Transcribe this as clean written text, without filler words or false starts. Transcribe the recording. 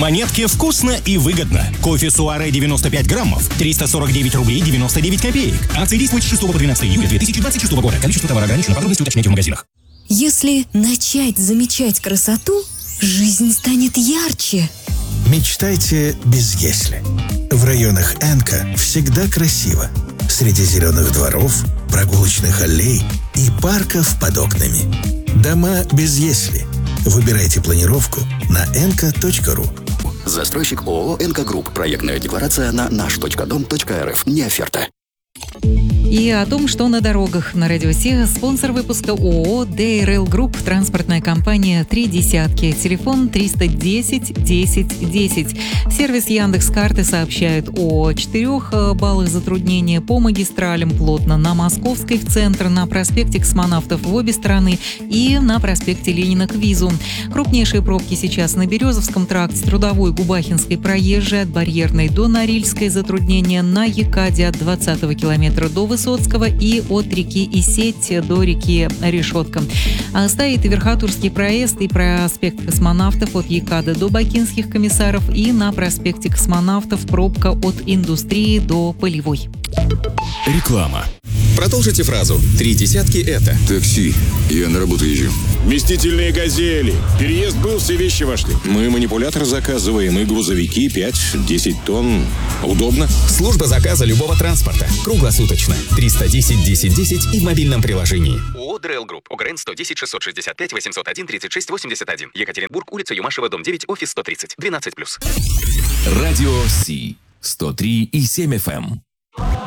Монетки вкусно и выгодно. Кофе Суаре 95 граммов, 349 рублей 99 копеек. Акция действует с 6 по 12 июля 2026 года. Количество товара ограничено, подробности уточняйте в магазинах. Если начать замечать красоту, жизнь станет ярче. Мечтайте без «если». В районах Энка всегда красиво. Среди зеленых дворов, прогулочных аллей и парков под окнами. Дома без «если». Выбирайте планировку на enka.ru. Застройщик ООО «Энка Групп». Проектная декларация на наш.дом.рф. Не оферта. И о том, что на дорогах на Радио Си. Спонсор выпуска ООО «Дейрейл Групп», транспортная компания «Три десятки». Телефон 310 10 10. Сервис Яндекс.Карты сообщает о 4 баллах затруднения по магистралям плотно на Московской в центр, на проспекте Космонавтов в обе стороны и на проспекте Ленина к Визу. Крупнейшие пробки сейчас на Березовском тракте, Трудовой, Губахинской, Проезжей, от Барьерной до Норильской, затруднения на Екаде от 20-го километра до Высоцкого и от реки Исеть до реки Решетка. Стоит и Верхотурский проезд, и проспект Космонавтов от Екады до Бакинских комиссаров, и на проспекте Космонавтов пробка от Индустрии до Полевой. Реклама. Продолжите фразу. «Три десятки» — это... Такси. Я на работу езжу. Вместительные «Газели». Переезд был, все вещи вошли. Мы манипулятор заказываем и грузовики 5-10 тонн. Удобно. Служба заказа любого транспорта. Круглосуточно. 310 10 10 и в мобильном приложении. ООО «Дейрейл Групп». УГРН 110 665 801 36 81. Екатеринбург, улица Юмашева, дом 9, офис 130. 12+. Радио Си. 103,7 FM.